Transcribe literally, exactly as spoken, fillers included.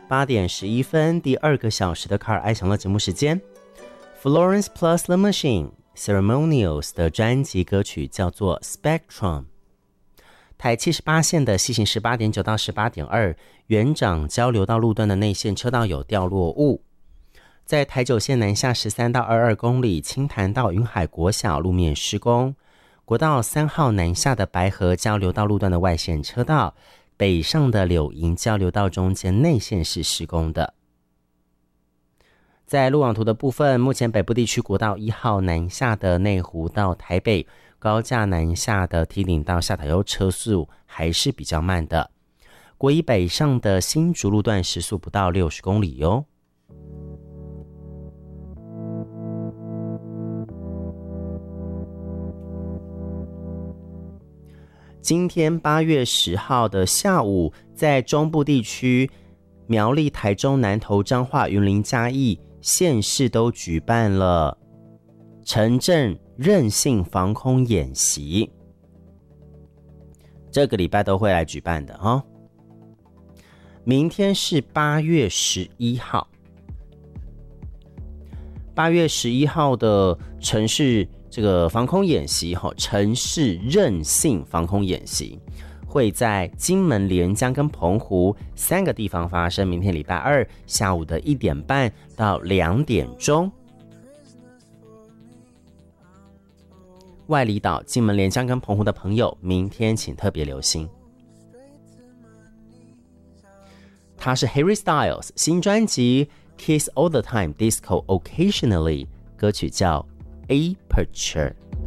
八点十一分，第二个小时的卡尔爱享乐节目时间。Florence Plus the Machine Ceremonials 的专辑歌曲叫做 Spectrum。台七十八线的西行十八点九到十八点二，园长交流道路段的内线车道有掉落物。在台九线南下十三到二十二公里，清潭到云海国小路面施工。国道三号南下的白河交流道路段的外线车道，北上的柳营交流道中间内线是施工的。在路网图的部分，目前北部地区国道一号南下的内湖到台北，高架南下的堤顶到下塔悠车速还是比较慢的。国一北上的新竹路段时速不到六十公里哟。今天八月十号的下午，在中部地区苗栗、台中、南投、彰化、云林、嘉义县市都举办了城镇韧性防空演习，这个礼拜都会来举办的哦。明天是八月十一号，八月十一号的城市这个防空演习，城市韧性防空演习会在金门、连江跟澎湖三个地方发生。明天礼拜二下午的一点半到两点钟，外离岛、金门、连江跟澎湖的朋友，明天请特别留心。他是 Harry Styles 新专辑 Kiss All the Time Disco Occasionally， 歌曲叫 Aperture。